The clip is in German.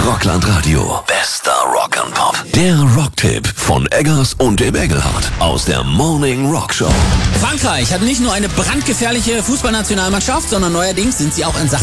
Rockland Radio. Bester Rock and Pop. Der Rocktipp von Eggers und dem Engelhardt aus der Morning Rock Show. Frankreich hat nicht nur eine brandgefährliche Fußballnationalmannschaft, sondern neuerdings sind sie auch in Sachen